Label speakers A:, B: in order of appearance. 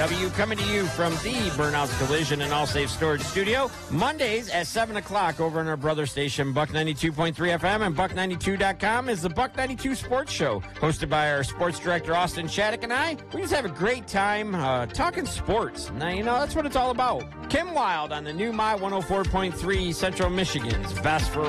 A: W coming to you from the Burnouts Collision and All Safe Storage Studio. Mondays at 7 o'clock over on our brother station, Buck 92.3 FM and Buck92.com is the Buck 92 Sports Show, hosted by our sports director, Austin Shattuck, and I. We just have a great time talking sports. Now, that's what it's all about. Kim Wilde on the new My 104.3 Central Michigan's Best for